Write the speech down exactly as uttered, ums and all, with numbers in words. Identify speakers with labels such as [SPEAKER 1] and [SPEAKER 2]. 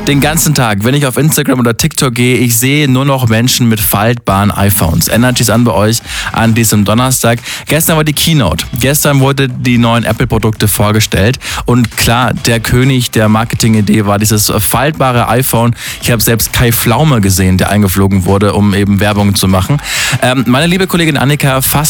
[SPEAKER 1] Den ganzen Tag, wenn ich auf Instagram oder TikTok gehe, ich sehe nur noch Menschen mit faltbaren iPhones. Energy ist an bei euch an diesem Donnerstag. Gestern war die Keynote. Gestern wurde die neuen Apple-Produkte vorgestellt. Und klar, der König der Marketing-Idee war dieses faltbare iPhone. Ich habe selbst Kai Pflaume gesehen, der eingeflogen wurde, um eben Werbung zu machen. Ähm, meine liebe Kollegin Annika fasst